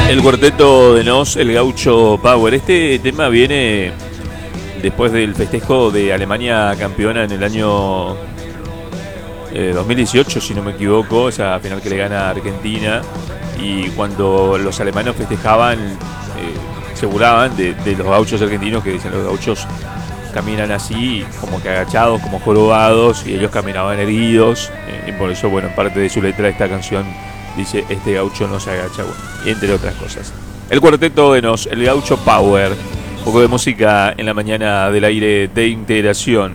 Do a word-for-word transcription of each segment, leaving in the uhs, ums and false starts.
El cuarteto de Nos, el Gaucho Power. Este tema viene después del festejo de Alemania campeona en el año eh, dos mil dieciocho, si no me equivoco, esa final que le gana a Argentina. Y cuando los alemanes festejaban, eh, se burlaban de, de los gauchos argentinos, que dicen los gauchos caminan así, como que agachados, como jorobados, y ellos caminaban erguidos. Eh, y por eso, bueno, en parte de su letra esta canción dice: este gaucho no se agacha, bueno, y entre otras cosas. El cuarteto de Nos, el Gaucho Power. Un poco de música en la mañana del aire de integración.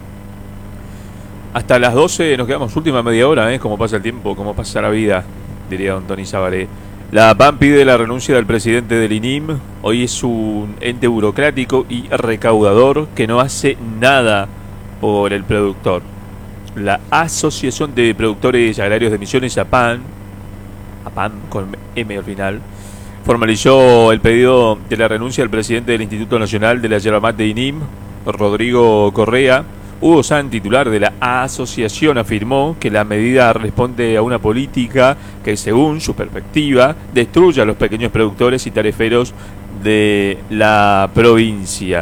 Hasta las doce nos quedamos, última media hora, ¿eh? Cómo pasa el tiempo, cómo pasa la vida, diría don Tony Sabaré. La P A M pide la renuncia del presidente del I N I M. Hoy es un ente burocrático y recaudador que no hace nada por el productor. La Asociación de Productores Agrarios de Misiones, A P A M, A P A M con M al final, formalizó el pedido de la renuncia del presidente del Instituto Nacional de la Yerba Mate I N I M, Rodrigo Correa. Hugo San, titular de la asociación, afirmó que la medida responde a una política que, según su perspectiva, destruye a los pequeños productores y tareferos de la provincia.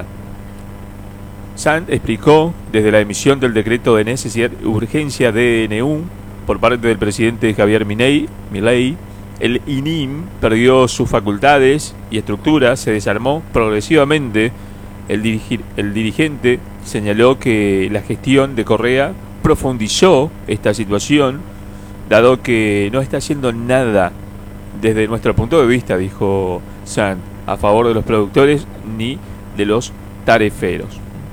San explicó desde la emisión del decreto de necesidad y urgencia D N U por parte del presidente Javier Milei, Milei, el I N I M perdió sus facultades y estructura, se desarmó progresivamente. El, dirigir, el dirigente señaló que la gestión de Correa profundizó esta situación, dado que no está haciendo nada desde nuestro punto de vista, dijo San, a favor de los productores ni de los tareferos.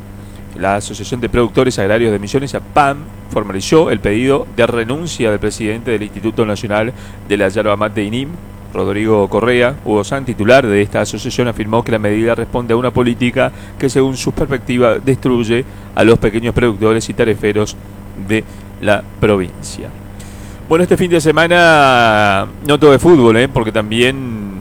La Asociación de Productores Agrarios de Misiones, A P A M, formalizó el pedido de renuncia del presidente del Instituto Nacional de la Yerba Mate I N I M, Rodrigo Correa. Hugo San, titular de esta asociación, afirmó que la medida responde a una política que, según su perspectiva, destruye a los pequeños productores y tareferos de la provincia. Bueno, este fin de semana no todo de fútbol, ¿eh? Porque también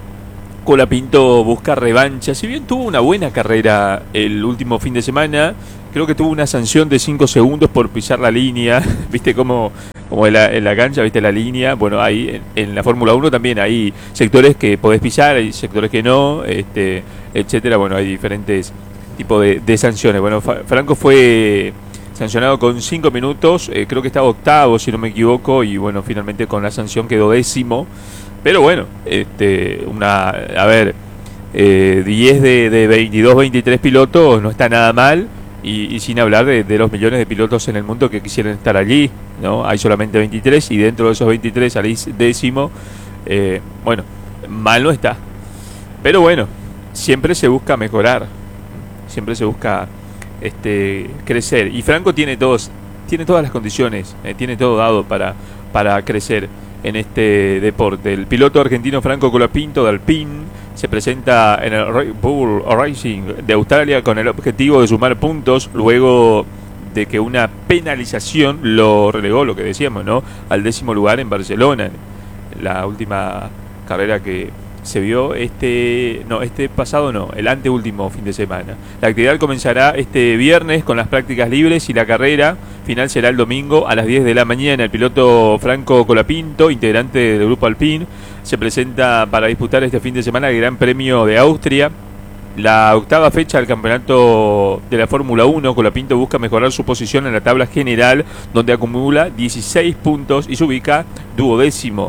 Colapinto busca revancha. Si bien tuvo una buena carrera el último fin de semana, creo que tuvo una sanción de cinco segundos por pisar la línea. ¿Viste cómo...? Como en la, en la cancha, viste la línea. Bueno, ahí en, en la Fórmula uno también hay sectores que podés pisar, hay sectores que no, este, etcétera. Bueno, hay diferentes tipos de, de sanciones. Bueno, Franco fue sancionado con cinco minutos, eh, creo que estaba octavo, si no me equivoco, y bueno, finalmente con la sanción quedó décimo. Pero bueno, este, una, a ver, eh, diez de, de veintidós, veintitrés pilotos no está nada mal. Y, y sin hablar de, de los millones de pilotos en el mundo que quisieran estar allí, ¿no? Hay solamente veintitrés y dentro de esos veintitrés al décimo, eh, bueno, mal no está. Pero bueno, siempre se busca mejorar, siempre se busca este, crecer. Y Franco tiene, todos, tiene todas las condiciones, eh, tiene todo dado para, para crecer en este deporte. El piloto argentino Franco Colapinto de Alpine se presenta en el Red Bull Racing de Australia con el objetivo de sumar puntos luego de que una penalización lo relegó, lo que decíamos, ¿no?, al décimo lugar en Barcelona, la última carrera que se vio este no este pasado no el anteúltimo fin de semana. La actividad comenzará este viernes con las prácticas libres y la carrera final será el domingo a las diez de la mañana. El piloto Franco Colapinto, integrante del grupo Alpine, se presenta para disputar este fin de semana el Gran Premio de Austria, la octava fecha del campeonato de la Fórmula uno. Colapinto busca mejorar su posición en la tabla general, donde acumula dieciséis puntos y se ubica duodécimo.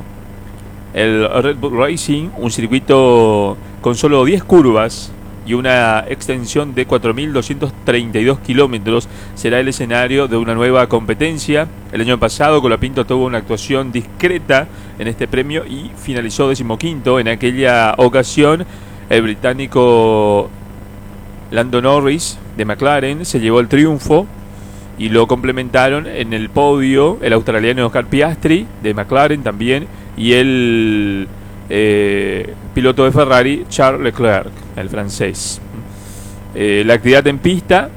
El Red Bull Racing, un circuito con solo diez curvas y una extensión de cuatro mil doscientos treinta y dos kilómetros, será el escenario de una nueva competencia. El año pasado Colapinto tuvo una actuación discreta en este premio y finalizó decimoquinto. En aquella ocasión, el británico Lando Norris de McLaren se llevó el triunfo y lo complementaron en el podio el australiano Oscar Piastri de McLaren también, y el eh, piloto de Ferrari Charles Leclerc, el francés. Eh, la actividad en pista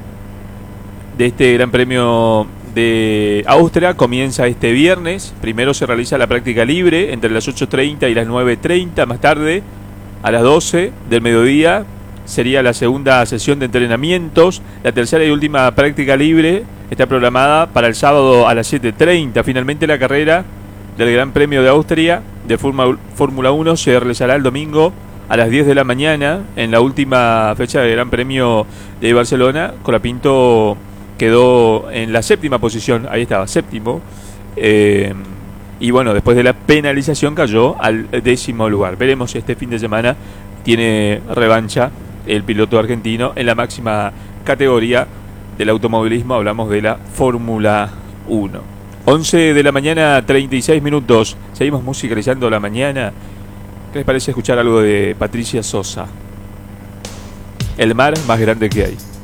de este Gran Premio de Austria comienza este viernes. Primero se realiza la práctica libre entre las ocho treinta y las nueve treinta. Más tarde, a las doce del mediodía, sería la segunda sesión de entrenamientos. La tercera y última práctica libre está programada para el sábado a las siete treinta. Finalmente, la carrera del Gran Premio de Austria de Fórmula Fórmula uno se realizará el domingo a las diez de la mañana en la última fecha del Gran Premio de Barcelona. Colapinto quedó en la séptima posición, ahí estaba, séptimo. Eh, y bueno, después de la penalización cayó al décimo lugar. Veremos si este fin de semana tiene revancha el piloto argentino en la máxima categoría del automovilismo. Hablamos de la Fórmula uno. once de la mañana, treinta y seis minutos. Seguimos musicalizando la mañana. ¿Qué les parece escuchar algo de Patricia Sosa? El mar más grande que hay.